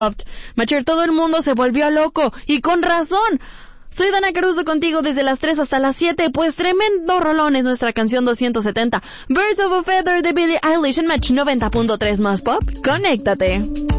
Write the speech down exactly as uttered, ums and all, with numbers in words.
Macher, todo el mundo se volvió loco, y con razón. Soy Dana Caruso contigo desde las tres hasta las siete, pues tremendo rolón es nuestra canción doscientos setenta, Birds of a Feather de Billie Eilish en Match noventa punto tres más Pop. Conéctate.